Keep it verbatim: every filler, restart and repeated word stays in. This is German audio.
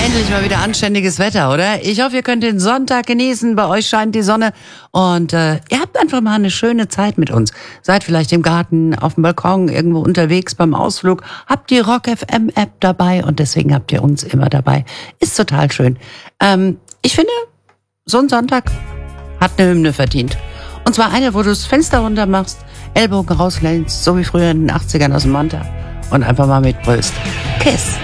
Endlich mal wieder anständiges Wetter, oder? Ich hoffe, ihr könnt den Sonntag genießen. Bei euch scheint die Sonne. Und äh, ihr habt einfach mal eine schöne Zeit mit uns. Seid vielleicht im Garten, auf dem Balkon, irgendwo unterwegs beim Ausflug. Habt die Rock F M App dabei und deswegen habt ihr uns immer dabei. Ist total schön. Ähm, ich finde, so ein Sonntag hat eine Hymne verdient. Und zwar eine, wo du das Fenster runter machst, Ellbogen rauslehnst, so wie früher in den achtzigern aus dem Manta und einfach mal mitbrüllst. Kiss.